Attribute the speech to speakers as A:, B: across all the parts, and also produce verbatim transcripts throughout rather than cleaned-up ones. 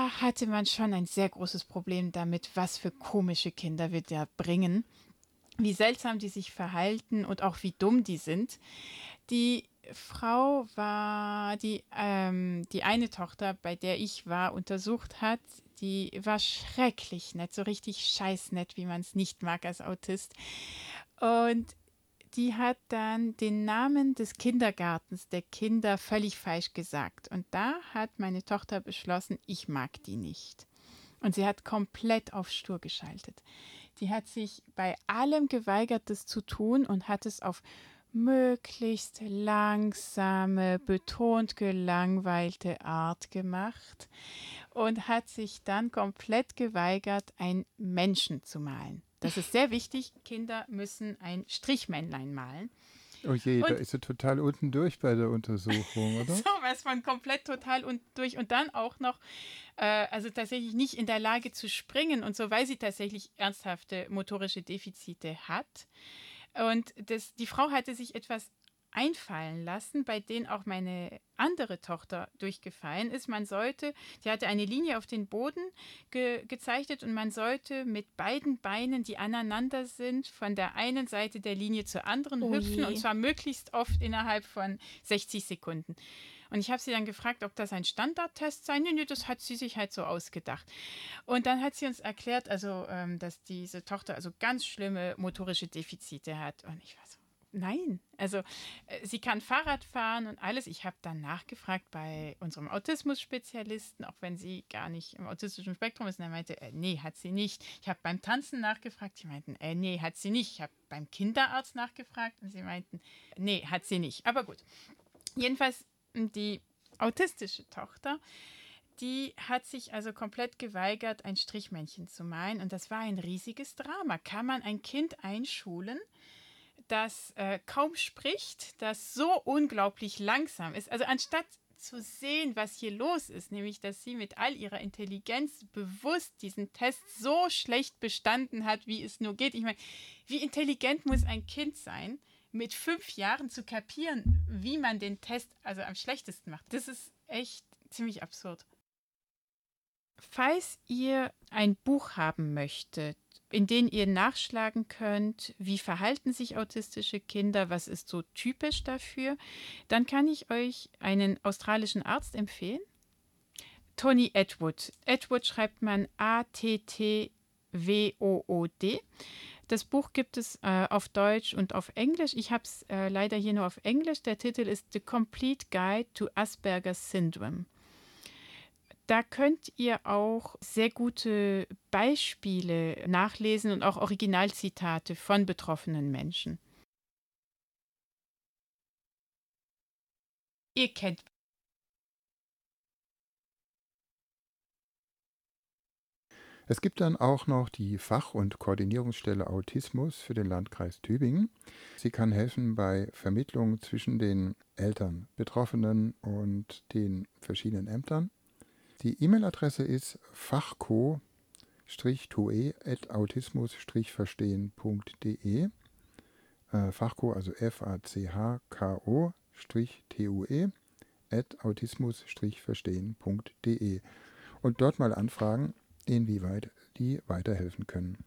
A: da hatte man schon ein sehr großes Problem damit, was für komische Kinder wir da bringen, wie seltsam die sich verhalten und auch wie dumm die sind. Die Frau war, die, ähm, die eine Tochter, bei der ich war, untersucht hat, die war schrecklich nett, so richtig scheißnett, wie man es nicht mag als Autist. Und die hat dann den Namen des Kindergartens der Kinder völlig falsch gesagt. Und da hat meine Tochter beschlossen, ich mag die nicht. Und sie hat komplett auf stur geschaltet. Die hat sich bei allem geweigert, das zu tun und hat es auf möglichst langsame, betont gelangweilte Art gemacht und hat sich dann komplett geweigert, einen Menschen zu malen. Das ist sehr wichtig. Kinder müssen ein Strichmännlein malen.
B: Oh je, da
A: Und
B: ist sie total unten durch bei der Untersuchung, oder?
A: sowas von komplett total und durch und dann auch noch, äh, also tatsächlich nicht in der Lage zu springen und so, weil sie tatsächlich ernsthafte motorische Defizite hat. Und das, die Frau hatte sich etwas einfallen lassen, bei denen auch meine andere Tochter durchgefallen ist. Man sollte, die hatte eine Linie auf den Boden ge gezeichnet und man sollte mit beiden Beinen, die aneinander sind, von der einen Seite der Linie zur anderen
C: Oh
A: hüpfen und
C: je.
A: zwar möglichst oft innerhalb von sechzig Sekunden. Und ich habe sie dann gefragt, ob das ein Standardtest sei. Nee, nee, das hat sie sich halt so ausgedacht. Und dann hat sie uns erklärt, also, ähm, dass diese Tochter also ganz schlimme motorische Defizite hat. Und ich war so, nein, also äh, sie kann Fahrrad fahren und alles. Ich habe dann nachgefragt bei unserem Autismus-Spezialisten, auch wenn sie gar nicht im autistischen Spektrum ist. Und er meinte, äh, nee, hat sie nicht. Ich habe beim Tanzen nachgefragt. Die meinten, äh, nee, hat sie nicht. Ich habe beim Kinderarzt nachgefragt und sie meinten, nee, hat sie nicht. Aber gut. Jedenfalls die autistische Tochter, die hat sich also komplett geweigert, ein Strichmännchen zu malen. Und das war ein riesiges Drama. Kann man ein Kind einschulen, das äh, kaum spricht, das so unglaublich langsam ist? Also anstatt zu sehen, was hier los ist, nämlich dass sie mit all ihrer Intelligenz bewusst diesen Test so schlecht bestanden hat, wie es nur geht. Ich meine, wie intelligent muss ein Kind sein, mit fünf Jahren zu kapieren, wie man den Test also am schlechtesten macht? Das ist echt ziemlich absurd. Falls ihr ein Buch haben möchtet, in dem ihr nachschlagen könnt, wie verhalten sich autistische Kinder, was ist so typisch dafür, dann kann ich euch einen australischen Arzt empfehlen. Tony Attwood. Attwood schreibt man A T T W O O D. Das Buch gibt es äh, auf Deutsch und auf Englisch. Ich habe es äh, leider hier nur auf Englisch. Der Titel ist The Complete Guide to Asperger's Syndrome. Da könnt ihr auch sehr gute Beispiele nachlesen und auch Originalzitate von betroffenen Menschen. Ihr kennt.
B: Es gibt dann auch noch die Fach- und Koordinierungsstelle Autismus für den Landkreis Tübingen. Sie kann helfen bei Vermittlung zwischen den Eltern, Betroffenen und den verschiedenen Ämtern. Die E-Mail-Adresse ist fachco-tue at autismus-verstehen punkt de. Äh, Fachco, also F A C H K O-T U E at autismus-verstehen punkt de. Und dort mal anfragen, inwieweit die weiterhelfen können.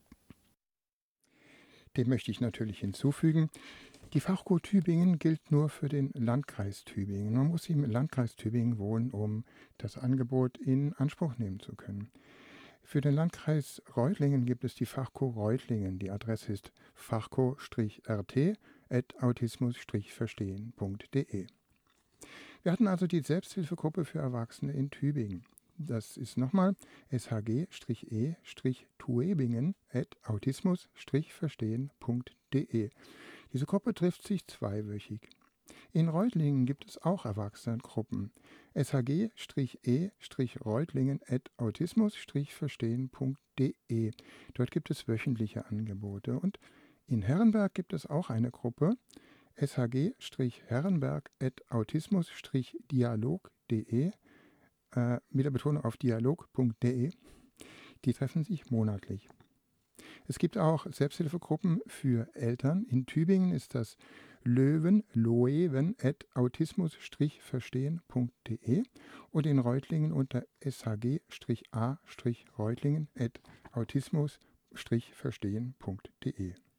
B: Dem möchte ich natürlich hinzufügen, die Fachco Tübingen gilt nur für den Landkreis Tübingen. Man muss im Landkreis Tübingen wohnen, um das Angebot in Anspruch nehmen zu können. Für den Landkreis Reutlingen gibt es die Fachco Reutlingen. Die Adresse ist fachco-r t at autismus-verstehen punkt de. Wir hatten also die Selbsthilfegruppe für Erwachsene in Tübingen. Das ist nochmal shg-e-tuebingen at autismus-verstehen punkt de. Diese Gruppe trifft sich zweiwöchig. In Reutlingen gibt es auch Erwachsenengruppen. shg-e-reutlingen at autismus-verstehen punkt de. Dort gibt es wöchentliche Angebote. Und in Herrenberg gibt es auch eine Gruppe. shg-herrenberg at autismus-dialog punkt de äh, mit der Betonung auf dialog punkt de. Die treffen sich monatlich. Es gibt auch Selbsthilfegruppen für Eltern. In Tübingen ist das Löwen, loewen at autismus-verstehen punkt de und in Reutlingen unter shg-a-reutlingen at autismus-verstehen punkt de.